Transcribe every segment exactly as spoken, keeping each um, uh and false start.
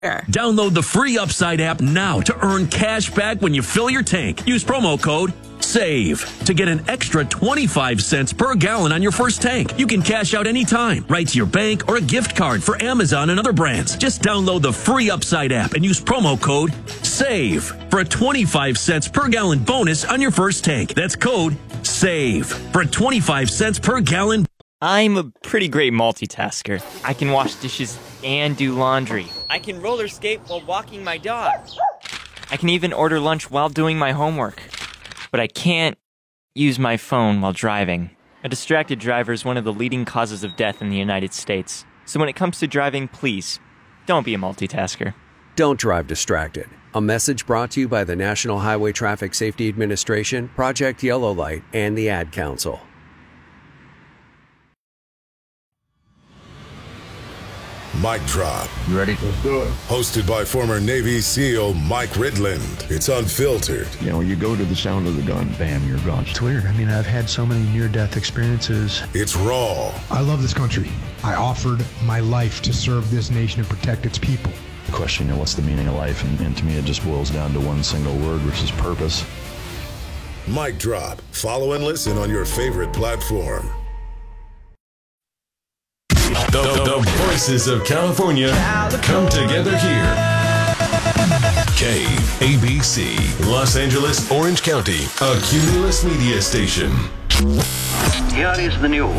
Download the free Upside app now to earn cash back when you fill your tank. Use promo code SAVE to get an extra twenty-five cents per gallon on your first tank. You can cash out anytime, right to your bank or a gift card for Amazon and other brands. Just download the free Upside app and use promo code SAVE for a twenty-five cents per gallon bonus on your first tank. That's code SAVE for a twenty-five cents per gallon. I'm a pretty great multitasker. I can wash dishes and do laundry. I can roller skate while walking my dog. I can even order lunch while doing my homework. But I can't use my phone while driving. A distracted driver is one of the leading causes of death in the United States. So when it comes to driving, please, don't be a multitasker. Don't drive distracted. A message brought to you by the National Highway Traffic Safety Administration, Project Yellow Light, and the Ad Council. Mic Drop. You ready? Let's do it. Hosted by former Navy SEAL Mike Ridland. It's unfiltered. You know, you go to the sound of the gun, bam, you're gone. It's weird. I mean, I've had so many near-death experiences. It's raw. I love this country. I offered my life to serve this nation and protect its people. The question, you know, what's the meaning of life? And, and to me, it just boils down to one single word, which is purpose. Mic Drop. Follow and listen on your favorite platform. The, the voices of California come together here. K A B C, Los Angeles, Orange County, a Cumulus media station. Here is the news.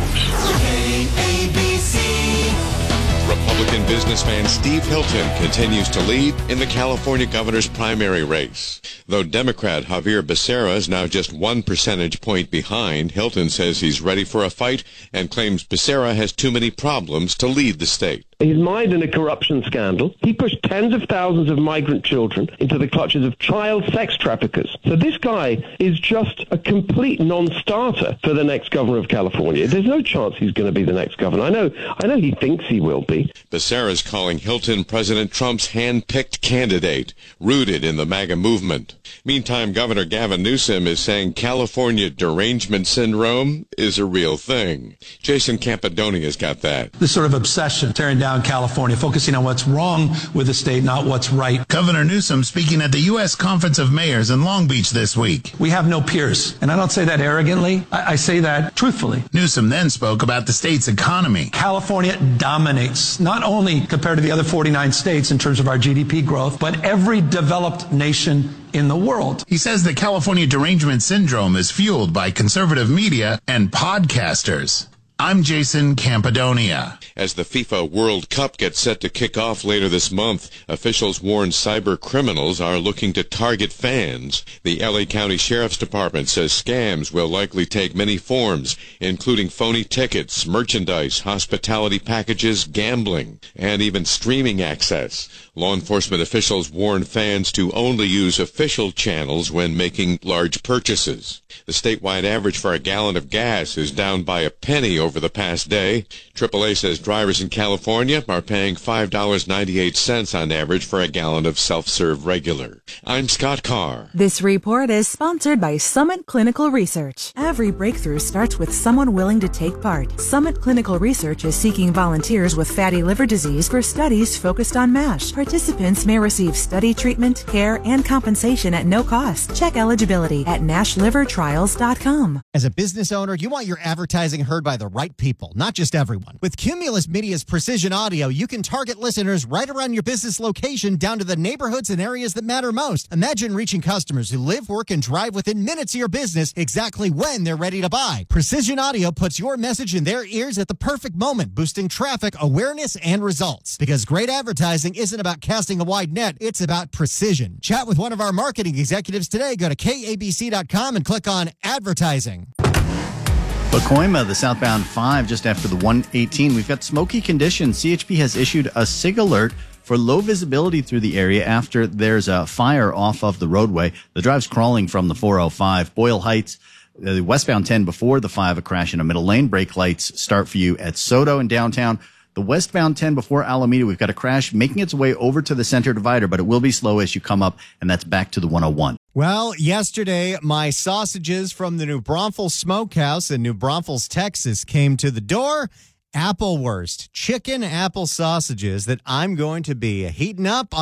K A B C. Republican businessman Steve Hilton continues to lead in the California governor's primary race. Though Democrat Javier Becerra is now just one percentage point behind, Hilton says he's ready for a fight and claims Becerra has too many problems to lead the state. He's mired in a corruption scandal. He pushed tens of thousands of migrant children into the clutches of child sex traffickers. So this guy is just a complete non-starter for the next governor of California. There's no chance he's going to be the next governor. I know, I know he thinks he will be. Becerra's calling Hilton President Trump's hand-picked candidate, rooted in the MAGA movement. Meantime, Governor Gavin Newsom is saying California derangement syndrome is a real thing. Jason Campodonia's got that. This sort of obsession, tearing down California, focusing on what's wrong with the state, not what's right. Governor Newsom speaking at the U S Conference of Mayors in Long Beach this week. We have no peers, and I don't say that arrogantly. I, I say that truthfully. Newsom then spoke about the state's economy. California dominates, not only compared to the other forty-nine states in terms of our G D P growth, but every developed nation in the world. He says the California derangement syndrome is fueled by conservative media and podcasters. I'm Jason Campodonia. As the FIFA World Cup gets set to kick off later this month, officials warn cyber criminals are looking to target fans. The L A County Sheriff's Department says scams will likely take many forms, including phony tickets, merchandise, hospitality packages, gambling, and even streaming access. Law enforcement officials warn fans to only use official channels when making large purchases. The statewide average for a gallon of gas is down by a penny over the past day. triple A says drivers in California are paying five dollars and ninety-eight cents on average for a gallon of self-serve regular. I'm Scott Carr. This report is sponsored by Summit Clinical Research. Every breakthrough starts with someone willing to take part. Summit Clinical Research is seeking volunteers with fatty liver disease for studies focused on MASH. Participants may receive study treatment, care, and compensation at no cost. Check eligibility at nash liver trials dot com. As a business owner, you want your advertising heard by the right people, not just everyone. With Cumulus Media's Precision Audio, you can target listeners right around your business location down to the neighborhoods and areas that matter most. Imagine reaching customers who live, work, and drive within minutes of your business exactly when they're ready to buy. Precision Audio puts your message in their ears at the perfect moment, boosting traffic, awareness, and results. Because great advertising isn't about casting a wide net, it's about precision. Chat with one of our marketing executives today. Go to K A B C dot com and click on advertising. Pacoima, the southbound five, just after the one eighteen. We've got smoky conditions. C H P has issued a SIG alert for low visibility through the area after there's a fire off of the roadway. The drive's crawling from the four oh five. Boyle Heights, the westbound ten before the five, a crash in a middle lane. Brake lights start for you at Soto in downtown. The westbound ten before Alameda, we've got a crash making its way over to the center divider, but it will be slow as you come up, and that's back to the one oh one. Well, yesterday, my sausages from the New Braunfels Smokehouse in New Braunfels, Texas, came to the door, Applewurst, chicken apple sausages that I'm going to be heating up